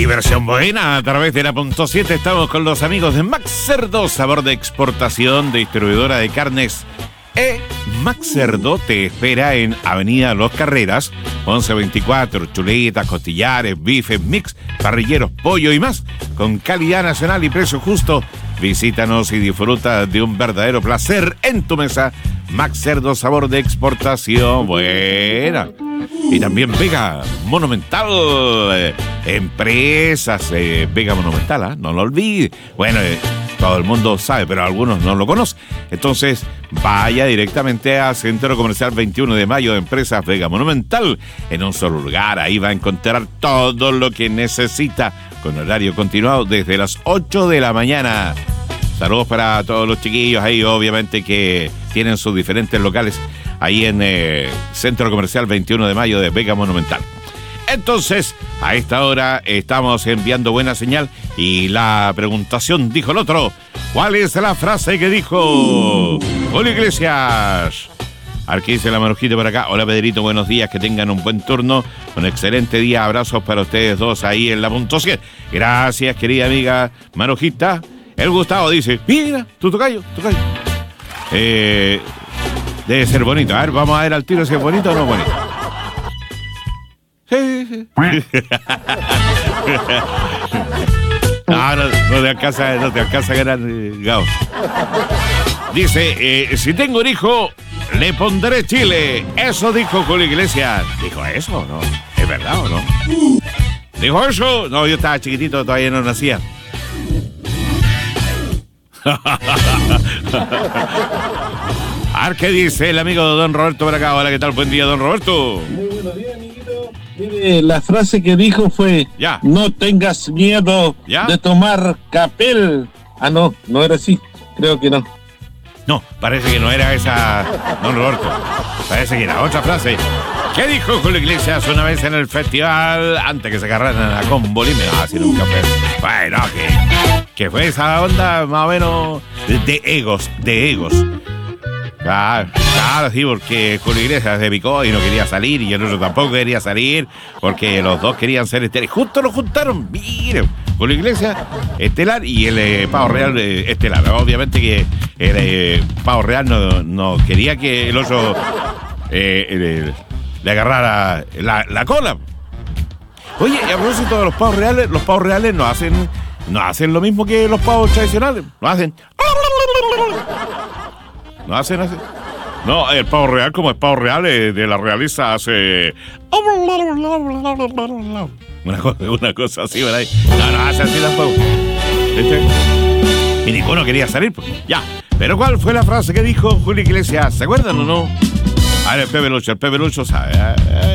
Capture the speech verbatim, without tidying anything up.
Diversión buena a través de la punto siete. Estamos con los amigos de Max Cerdo, sabor de exportación, distribuidora de carnes. E Max Cerdo te espera en Avenida Los Carreras, once veinticuatro. Chuletas, costillares, bifes, mix, parrilleros, pollo y más. Con calidad nacional y precio justo. Visítanos y disfruta de un verdadero placer en tu mesa. Max Cerdo, sabor de exportación. Buena. Y también Vega Monumental, eh, empresas, eh, Vega Monumental, ¿eh? No lo olvides. Bueno, eh, todo el mundo sabe, pero algunos no lo conocen. Entonces, vaya directamente a Centro Comercial veintiuno de mayo de Empresas Vega Monumental. En un solo lugar, ahí va a encontrar todo lo que necesita, con horario continuado desde las ocho de la mañana. Saludos para todos los chiquillos ahí, obviamente, que tienen sus diferentes locales ahí en eh, Centro Comercial veintiuno de mayo de Vega Monumental. Entonces, a esta hora estamos enviando buena señal y la preguntación dijo el otro. ¿Cuál es la frase que dijo Julio Iglesias? Aquí dice la Marujita por acá. Hola Pedrito, buenos días, que tengan un buen turno, un excelente día, abrazos para ustedes dos ahí en la punto siete. Gracias, querida amiga Marujita. El Gustavo dice, mira, tu tocayo, tocayo. Eh, debe ser bonito. A ver, vamos a ver al tiro si es bonito o no es bonito. Sí, sí. No, no, no te alcanza, no te alcanza a ganar, eh, Gao. Dice, eh, si tengo un hijo, le pondré Chile. Eso dijo Julio Iglesias. ¿Dijo eso o no? ¿Es verdad o no? ¿Dijo eso? No, yo estaba chiquitito, todavía no nacía. A ver qué dice el amigo Don Roberto por acá. Hola, ¿qué tal? Buen día, Don Roberto. Muy buenos días, amiguito. Mire, la frase que dijo fue: ya. No tengas miedo ¿Ya? de tomar capel. Ah, no, no era así. Creo que no. No, parece que no era esa, Don Roberto. Parece que era otra frase. ¿Qué dijo Julio Iglesias una vez en el festival antes que se agarraran a combo y me daba así un café? Bueno, que, que fue esa onda más o menos de, de egos, de egos. Claro, claro, sí, porque Julio Iglesias se picó y no quería salir y el otro tampoco quería salir porque los dos querían ser estelares. Justo lo juntaron, miren, Julio Iglesias estelar y el eh, Pavo Real eh, estelar. Obviamente que el eh, Pavo Real no, no quería que el otro eh, el, le agarrara la, la cola. Oye, y a propósito de los pavos reales, los pavos reales no hacen, no hacen lo mismo que los pavos tradicionales, no hacen... No hacen así. No, el pavo real, como es pavo real, eh, de la realeza hace... Una cosa, una cosa así, ¿verdad? No, no hace así tampoco. ¿Viste? Y ninguno quería salir, pues. Ya. Pero ¿cuál fue la frase que dijo Julio Iglesias? ¿Se acuerdan o no? A ver, el Pepe Lucho, el Pepe Lucho sabe.